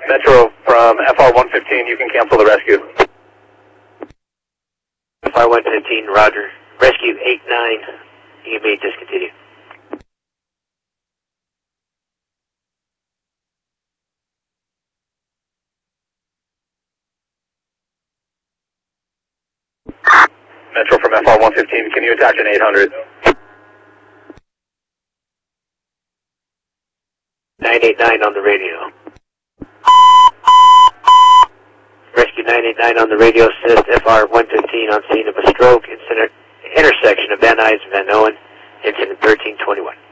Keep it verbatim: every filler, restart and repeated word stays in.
Metro from F R one fifteen, you can cancel the rescue. F R one fifteen, roger. Rescue eight nine, you may discontinue. Metro from F R one fifteen, can you attach an eight hundred? nine eight nine on the radio. Rescue nine eight nine on the radio says F R one fifteen on scene of a stroke, incident, intersection of Van Nuys and Van Owen, incident thirteen twenty-one.